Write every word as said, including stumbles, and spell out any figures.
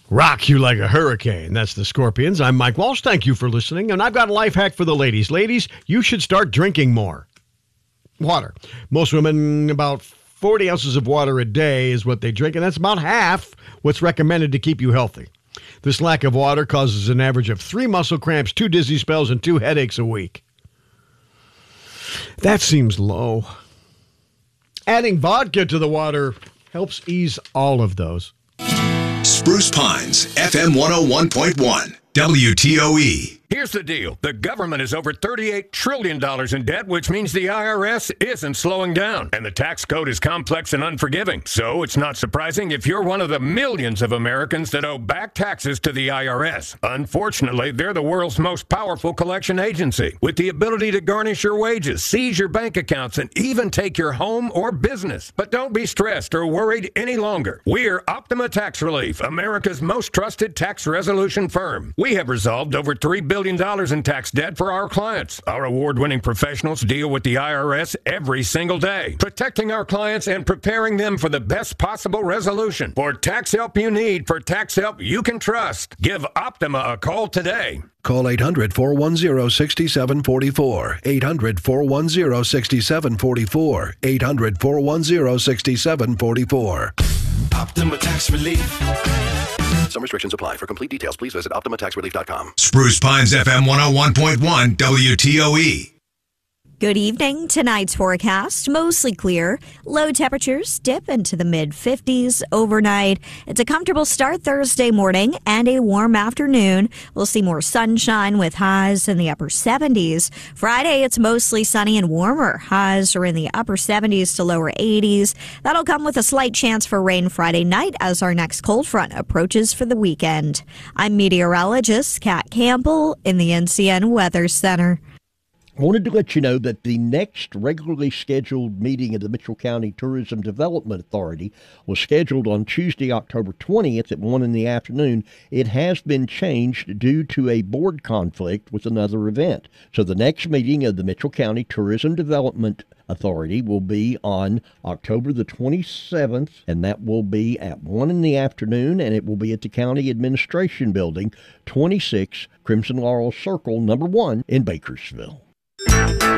rock you like a hurricane. That's the Scorpions. I'm Mike Walsh. Thank you for listening. And I've got a life hack for the ladies. Ladies, you should start drinking more water. Most women, about forty ounces of water a day is what they drink, and that's about half what's recommended to keep you healthy. This lack of water causes an average of three muscle cramps, two dizzy spells, and two headaches a week. That seems low. Adding vodka to the water helps ease all of those. Spruce Pines, F M one oh one point one, W T O E. Here's the deal. The government is over thirty-eight trillion dollars in debt, which means the I R S isn't slowing down. And the tax code is complex and unforgiving. So it's not surprising if you're one of the millions of Americans that owe back taxes to the I R S. Unfortunately, they're the world's most powerful collection agency, with the ability to garnish your wages, seize your bank accounts, and even take your home or business. But don't be stressed or worried any longer. We're Optima Tax Relief, America's most trusted tax resolution firm. We have resolved over three billion dollars in tax debt for our clients. Our award-winning professionals deal with the I R S every single day, protecting our clients and preparing them for the best possible resolution. For tax help you need, for tax help you can trust, give Optima a call today. Call eight hundred, four one zero, six seven four four. eight hundred, four one zero, six seven four four. eight hundred, four one zero, six seven four four. Optima Tax Relief. Some restrictions apply. For complete details, please visit optima tax relief dot com. Spruce Pines, F M one oh one point one, W T O E. Good evening. Tonight's forecast, mostly clear. Low temperatures dip into the mid fifties overnight. It's a comfortable start Thursday morning and a warm afternoon. We'll see more sunshine with highs in the upper seventies. Friday, it's mostly sunny and warmer. Highs are in the upper seventies to lower eighties. That'll come with a slight chance for rain Friday night as our next cold front approaches for the weekend. I'm meteorologist Kat Campbell in the N C N Weather Center. I wanted to let you know that the next regularly scheduled meeting of the Mitchell County Tourism Development Authority was scheduled on Tuesday, October twentieth at one in the afternoon. It has been changed due to a board conflict with another event. So the next meeting of the Mitchell County Tourism Development Authority will be on October the twenty-seventh, and that will be at one in the afternoon, and it will be at the County Administration Building, twenty-six Crimson Laurel Circle, number one in Bakersville.